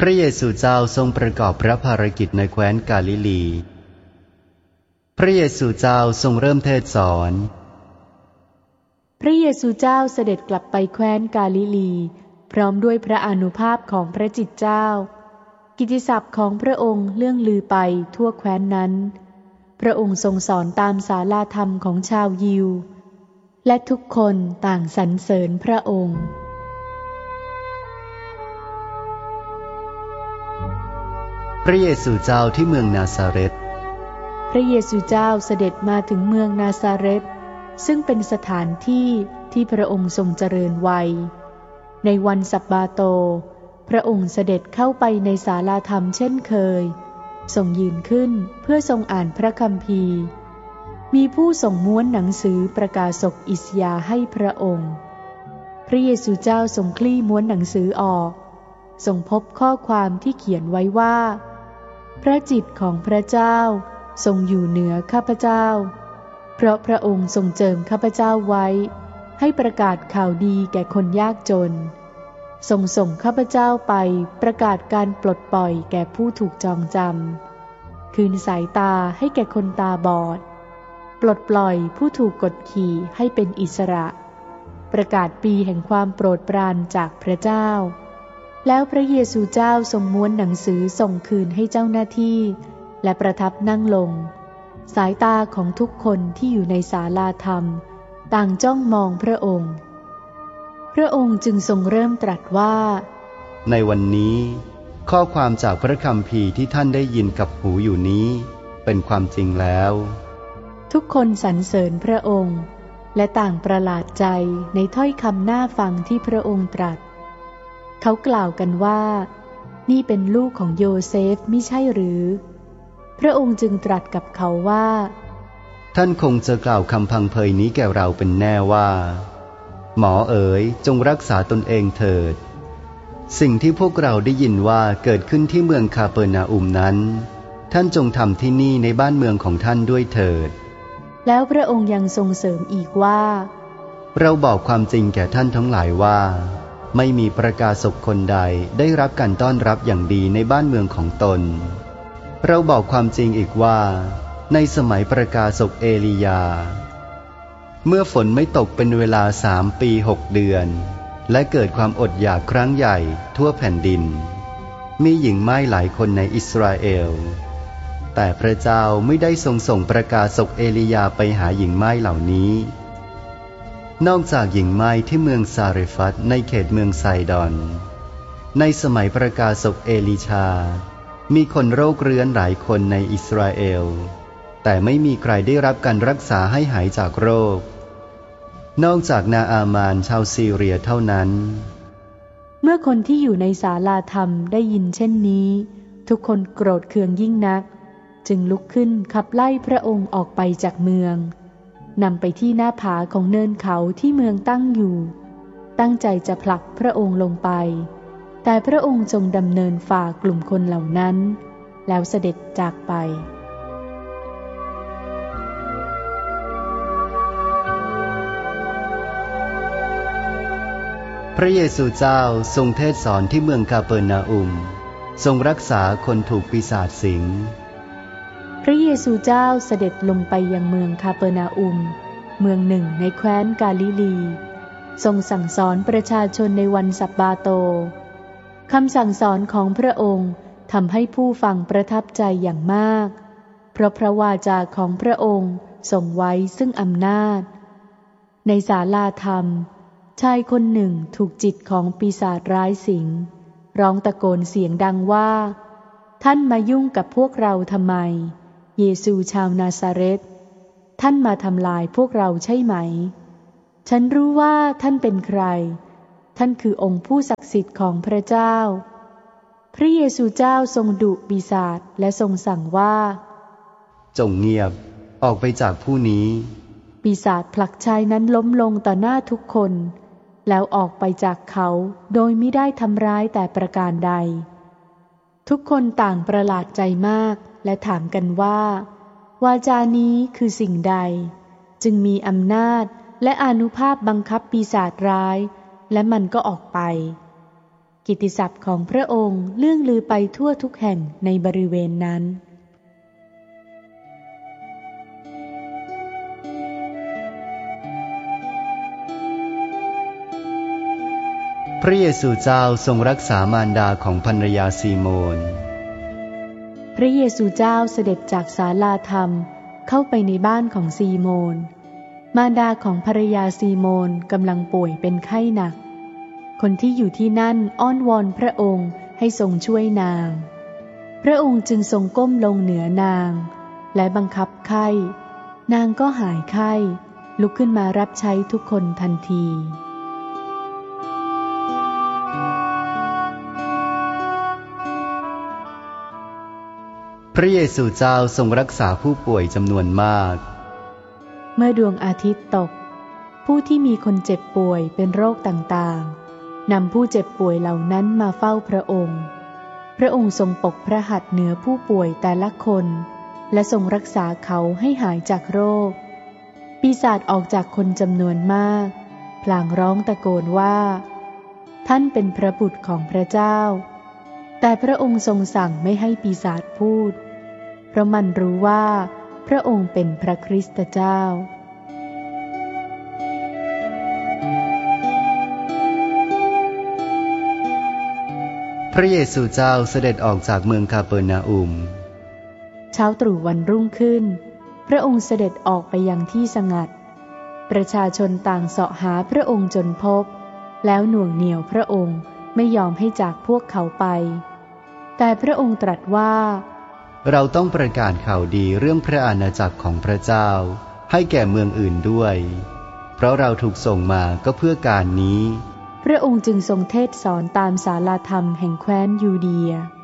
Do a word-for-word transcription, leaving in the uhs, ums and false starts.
พระเยซูเจ้าทรงประกอบพระภารกิจในแคว้นกาลิลีพระเยซูเจ้าทรงเริ่มเทศสอนพระเยซูเจ้าเสด็จกลับไปแคว้นกาลิลีพร้อมด้วยพระอานุภาพของพระจิตเจ้ากิตติศัพท์ของพระองค์เลื่องลือไปทั่วแคว้นนั้นพระองค์ทรงสอนตามศาลาธรรมของชาวยิวและทุกคนต่างสรรเสริญพระองค์พระเยซูเจ้าที่เมืองนาซาเรตพระเยซูเจ้าเสด็จมาถึงเมืองนาซาเรตซึ่งเป็นสถานที่ที่พระองค์ทรงเจริญวัยในวันสัปบาโตพระองค์เสด็จเข้าไปในศาลาธรรมเช่นเคยทรงยืนขึ้นเพื่อทรงอ่านพระคัมภีร์มีผู้ส่งม้วนหนังสือประกาศกอิสยาห์ให้พระองค์พระเยซูเจ้าทรงคลี่ม้วนหนังสือออกทรงพบข้อความที่เขียนไว้ว่าพระจิตของพระเจ้าทรงอยู่เหนือข้าพเจ้าเพราะพระองค์ทรงเจิมข้าพเจ้าไว้ให้ประกาศข่าวดีแก่คนยากจนทรงส่งข้าพเจ้าไปประกาศการปลดปล่อยแก่ผู้ถูกจองจำคืนสายตาให้แก่คนตาบอดปลดปล่อยผู้ถูกกดขี่ให้เป็นอิสระประกาศปีแห่งความโปรดปรานจากพระเจ้าแล้วพระเยซูเจ้าทรงม้วนหนังสือส่งคืนให้เจ้าหน้าที่และประทับนั่งลงสายตาของทุกคนที่อยู่ในศาลาธรรมต่างจ้องมองพระองค์พระองค์จึงทรงเริ่มตรัสว่าในวันนี้ข้อความจากพระคัมภีร์ที่ท่านได้ยินกับหูอยู่นี้เป็นความจริงแล้วทุกคนสรรเสริญพระองค์และต่างประหลาดใจในถ้อยคำน่าฟังที่พระองค์ตรัสเขากล่าวกันว่านี่เป็นลูกของโยเซฟมิใช่หรือพระองค์จึงตรัสกับเขาว่าท่านคงจะกล่าวคำพังเพยนี้แก่เราเป็นแน่ว่าหมอเอ๋ยจงรักษาตนเองเถิดสิ่งที่พวกเราได้ยินว่าเกิดขึ้นที่เมืองคาเปอร์นาอุมนั้นท่านจงทำที่นี่ในบ้านเมืองของท่านด้วยเถิดแล้วพระองค์ยังทรงเสริมอีกว่าเราบอกความจริงแก่ท่านทั้งหลายว่าไม่มีประกาศกคนใดได้รับการต้อนรับอย่างดีในบ้านเมืองของตนเราบอกความจริงอีกว่าในสมัยประกาศกเอลียาเมื่อฝนไม่ตกเป็นเวลาสามปีหกเดือนและเกิดความอดอยากครั้งใหญ่ทั่วแผ่นดินมีหญิงไม้หลายคนในอิสราเอลแต่พระเจ้าไม่ได้ทรงส่งประกาศกเอลียาไปหาหญิงไม้เหล่านี้นอกจากหญิงไม้ที่เมืองซาเรฟัตในเขตเมืองไซดอนในสมัยประกาศกเอลีชามีคนโรคเรื้อนหลายคนในอิสราเอลแต่ไม่มีใครได้รับการรักษาให้หายจากโรคนอกจากนาอามานชาวซีเรียเท่านั้นเมื่อคนที่อยู่ในศาลาธรรมได้ยินเช่นนี้ทุกคนโกรธเคืองยิ่งนักจึงลุกขึ้นขับไล่พระองค์ออกไปจากเมืองนำไปที่หน้าผาของเนินเขาที่เมืองตั้งอยู่ตั้งใจจะผลักพระองค์ลงไปแต่พระองค์ทรงดำเนินฝ่ากลุ่มคนเหล่านั้นแล้วเสด็จจากไปพระเยซูเจ้าทรงเทศสอนที่เมืองคาเปอร์นาอุมทรงรักษาคนถูกปีศาจสิงพระเยซูเจ้าเสด็จลงไปยังเมืองคาเปอร์นาอุมเมืองหนึ่งในแคว้นกาลิลีทรงสั่งสอนประชาชนในวันสัปบาโตคำสั่งสอนของพระองค์ทำให้ผู้ฟังประทับใจอย่างมากเพราะพระวาจาของพระองค์ทรงไว้ซึ่งอำนาจในศาลาธรรมชายคนหนึ่งถูกจิตของปีศาจร้ายสิงร้องตะโกนเสียงดังว่าท่านมายุ่งกับพวกเราทำไมเยซูชาวนาซาเรตท่านมาทำลายพวกเราใช่ไหมฉันรู้ว่าท่านเป็นใครท่านคือองค์ผู้ศักดิ์สิทธิ์ของพระเจ้าพระเยซูเจ้าทรงดุปีศาจและทรงสั่งว่าจงเงียบออกไปจากผู้นี้ปีศาจผลักชายนั้นล้มลงต่อหน้าทุกคนแล้วออกไปจากเขาโดยไม่ได้ทำร้ายแต่ประการใดทุกคนต่างประหลาดใจมากและถามกันว่าวาจานี้คือสิ่งใดจึงมีอำนาจและอานุภาพบังคับปีศาจร้ายและมันก็ออกไปกิตติศัพท์ของพระองค์เลื่องลือไปทั่วทุกแห่งในบริเวณนั้นพระเยซูเจ้าทรงรักษามารดาของภรรยาซีโมนพระเยซูเจ้าเสด็จจากศาลาธรรมเข้าไปในบ้านของซีโมนมารดาของภรรยาซีโมนกำลังป่วยเป็นไข้หนักคนที่อยู่ที่นั่นอ้อนวอนพระองค์ให้ทรงช่วยนางพระองค์จึงทรงก้มลงเหนือนางและบังคับไข้นางก็หายไข้ลุกขึ้นมารับใช้ทุกคนทันทีพระเยซูเจ้าทรงรักษาผู้ป่วยจำนวนมากเมื่อดวงอาทิตย์ตกผู้ที่มีคนเจ็บป่วยเป็นโรคต่างๆนำผู้เจ็บป่วยเหล่านั้นมาเฝ้าพระองค์พระองค์ทรงปกพระหัตถ์เหนือผู้ป่วยแต่ละคนและทรงรักษาเขาให้หายจากโรคปีศาจออกจากคนจำนวนมากพลางร้องตะโกนว่าท่านเป็นพระบุตรของพระเจ้าแต่พระองค์ทรงสั่งไม่ให้ปีศาจพูดเพราะมันรู้ว่าพระองค์เป็นพระคริสต์เจ้าพระเยซูเจ้าเสด็จออกจากเมืองคาเปอร์นาอุมเช้าตรู่วันรุ่งขึ้นพระองค์เสด็จออกไปยังที่สงัดประชาชนต่างเสาะหาพระองค์จนพบแล้วหน่วงเหนี่ยวพระองค์ไม่ยอมให้จากพวกเขาไปแต่พระองค์ตรัสว่าเราต้องประกาศข่าวดีเรื่องพระอาณาจักรของพระเจ้าให้แก่เมืองอื่นด้วยเพราะเราถูกส่งมาก็เพื่อการนี้พระองค์จึงทรงเทศน์สอนตามศาลาธรรมแห่งแคว้นยูเดีย